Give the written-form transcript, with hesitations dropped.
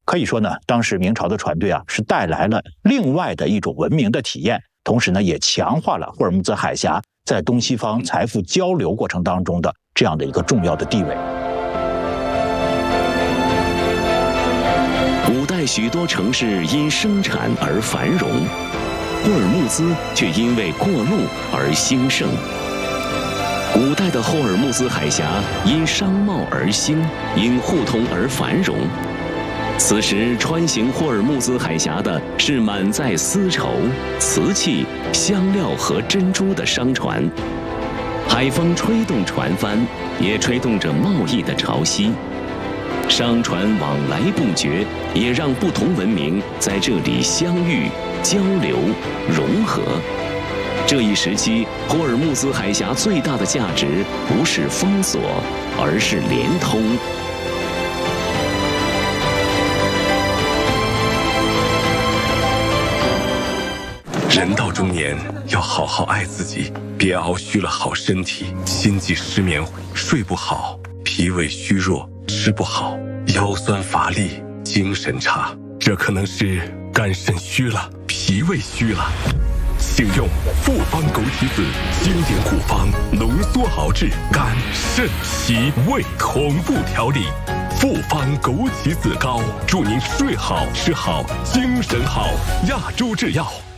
可以说呢，当时明朝的船队是带来了另外的一种文明的体验，同时呢，也强化了霍尔木兹海峡在东西方财富交流过程当中的这样的一个重要的地位。 古代许多城市因生产而繁荣，霍尔木兹却因为过路而兴盛。古代的霍尔木兹海峡因商贸而兴，因互通而繁荣。此时穿行霍尔木兹海峡的是满载丝绸、瓷器、香料和珍珠的商船，海风吹动船帆，也吹动着贸易的潮汐。商船往来不绝，也让不同文明在这里相遇、交流、融合。这一时期，霍尔木兹海峡最大的价值不是封锁，而是连通。 人到中年，要好好爱自己，别熬虚了好身体，心悸失眠，睡不好，脾胃虚弱，吃不好，腰酸乏力，精神差，这可能是肝肾虚了，脾胃虚了。请用复方枸杞子经典古方浓缩熬制肝肾脾胃同步调理。复方枸杞子膏，祝您睡好吃好精神好。亚洲制药。